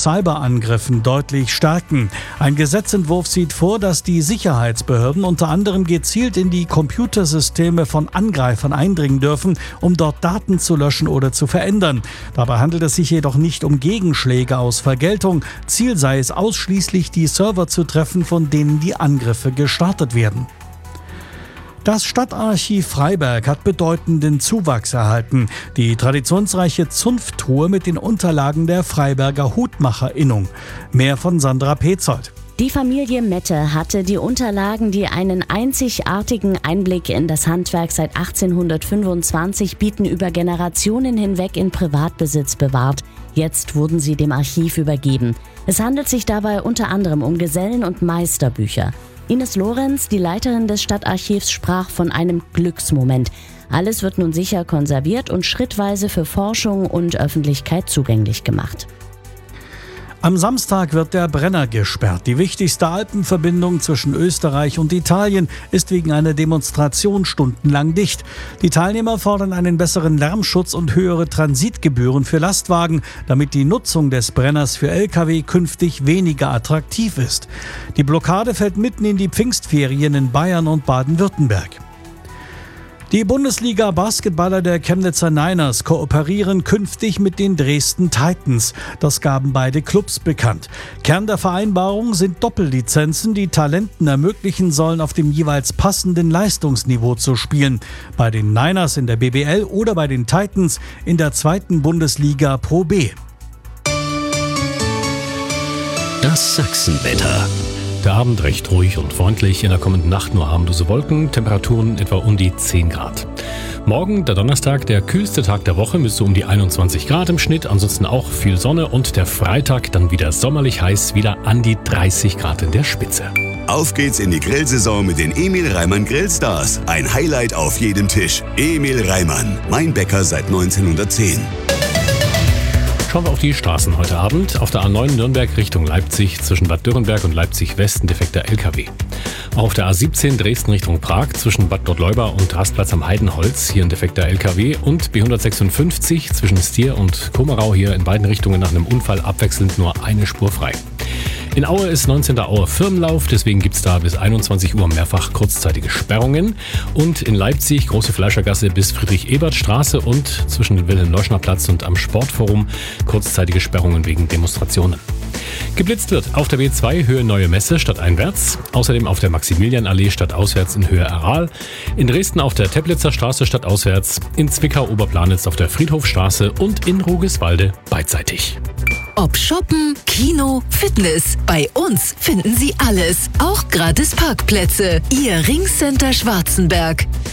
Cyberangriffen deutlich stärken. Ein Gesetzentwurf sieht vor, dass die Sicherheitsbehörden unter anderem gezielt in die Computersysteme von Angreifern eindringen dürfen, um dort Daten zu löschen oder zu verändern. Dabei handelt es sich jedoch nicht um Gegenschläge aus Vergeltung. Ziel sei es ausschließlich, die Server zu treffen, von denen die Angriffe gestartet werden. Das Stadtarchiv Freiberg hat bedeutenden Zuwachs erhalten. Die traditionsreiche Zunfttruhe mit den Unterlagen der Freiberger Hutmacherinnung. Mehr von Sandra Petzold. Die Familie Mette hatte die Unterlagen, die einen einzigartigen Einblick in das Handwerk seit 1825 bieten, über Generationen hinweg in Privatbesitz bewahrt. Jetzt wurden sie dem Archiv übergeben. Es handelt sich dabei unter anderem um Gesellen- und Meisterbücher. Ines Lorenz, die Leiterin des Stadtarchivs, sprach von einem Glücksmoment. Alles wird nun sicher konserviert und schrittweise für Forschung und Öffentlichkeit zugänglich gemacht. Am Samstag wird der Brenner gesperrt. Die wichtigste Alpenverbindung zwischen Österreich und Italien ist wegen einer Demonstration stundenlang dicht. Die Teilnehmer fordern einen besseren Lärmschutz und höhere Transitgebühren für Lastwagen, damit die Nutzung des Brenners für Lkw künftig weniger attraktiv ist. Die Blockade fällt mitten in die Pfingstferien in Bayern und Baden-Württemberg. Die Bundesliga-Basketballer der Chemnitzer Niners kooperieren künftig mit den Dresden Titans. Das gaben beide Clubs bekannt. Kern der Vereinbarung sind Doppellizenzen, die Talenten ermöglichen sollen, auf dem jeweils passenden Leistungsniveau zu spielen. Bei den Niners in der BBL oder bei den Titans in der 2. Bundesliga Pro B. Das Sachsenwetter. Der Abend recht ruhig und freundlich, in der kommenden Nacht nur harmlose Wolken, Temperaturen etwa um die 10 Grad. Morgen, der Donnerstag, der kühlste Tag der Woche, müsste um die 21 Grad im Schnitt, ansonsten auch viel Sonne, und der Freitag dann wieder sommerlich heiß, wieder an die 30 Grad in der Spitze. Auf geht's in die Grillsaison mit den Emil Reimann Grillstars. Ein Highlight auf jedem Tisch. Emil Reimann, mein Bäcker seit 1910. Schauen wir auf die Straßen heute Abend. Auf der A9 Nürnberg Richtung Leipzig zwischen Bad Dürrenberg und Leipzig West ein defekter LKW. Auch auf der A17 Dresden Richtung Prag zwischen Bad Gottleuba und Rastplatz am Heidenholz hier ein defekter LKW. Und B156 zwischen Stier und Komarau hier in beiden Richtungen nach einem Unfall abwechselnd nur eine Spur frei. In Aue ist 19. Auer Firmenlauf, deswegen gibt es da bis 21 Uhr mehrfach kurzzeitige Sperrungen. Und in Leipzig Große Fleischergasse bis Friedrich-Ebert-Straße und zwischen Wilhelm-Leuschner-Platz und am Sportforum kurzzeitige Sperrungen wegen Demonstrationen. Geblitzt wird auf der B2 Höhe Neue Messe stadteinwärts, außerdem auf der Maximilianallee stadtauswärts in Höhe Aral, in Dresden auf der Teplitzer Straße stadtauswärts, in Zwickau Oberplanitz auf der Friedhofstraße und in Rugiswalde beidseitig. Ob Shoppen, Kino, Fitness, bei uns finden Sie alles, auch gratis Parkplätze. Ihr Ringcenter Schwarzenberg.